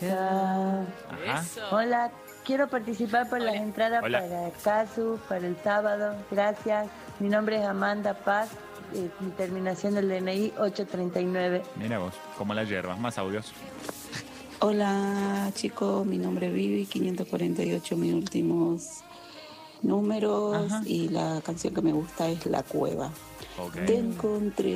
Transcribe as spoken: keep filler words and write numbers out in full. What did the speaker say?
Ah, Ajá. hola, quiero participar por las entradas Hola. para Casu, para el sábado. Gracias. Mi nombre es Amanda Paz. eh, mi terminación del D N I ocho treinta y nueve. Mira vos, como las hierbas, más audios. Hola chicos, mi nombre es Vivi, quinientos cuarenta y ocho mis últimos números Ajá. y la canción que me gusta es La Cueva. Ok. Te encontré